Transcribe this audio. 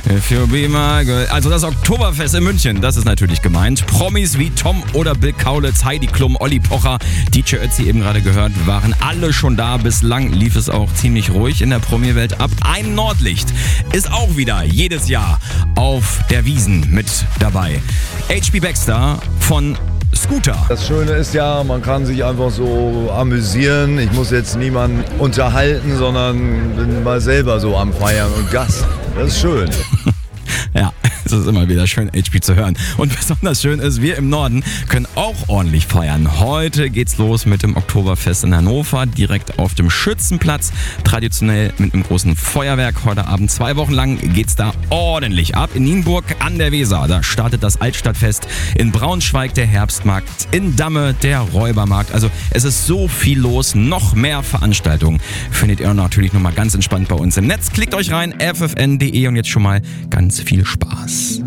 If you be my girl. Also das Oktoberfest in München, das ist natürlich gemeint. Promis wie Tom oder Bill Kaulitz, Heidi Klum, Olli Pocher, DJ Ötzi eben gerade gehört, waren alle schon da. Bislang lief es auch ziemlich ruhig in der Promi-Welt ab. Ein Nordlicht ist auch wieder jedes Jahr auf der Wiesn mit dabei. HB Baxter von Scooter. Das Schöne ist ja, man kann sich einfach so amüsieren. Ich muss jetzt niemanden unterhalten, sondern bin mal selber so am Feiern und Gast. Das ist schön. Ja, es ist immer wieder schön, HB zu hören. Und besonders schön ist, wir im Norden können auch ordentlich feiern. Heute geht's los mit dem Oktoberfest in Hannover, direkt auf dem Schützenplatz. Traditionell mit einem großen Feuerwerk. Heute Abend 2 Wochen lang geht's da ordentlich ab. In Nienburg an der Weser, da startet das Altstadtfest. In Braunschweig der Herbstmarkt. In Damme der Räubermarkt. Also es ist so viel los. Noch mehr Veranstaltungen findet ihr natürlich nochmal ganz entspannt bei uns im Netz. Klickt euch rein, ffn.de und jetzt schon mal ganz viel Spaß.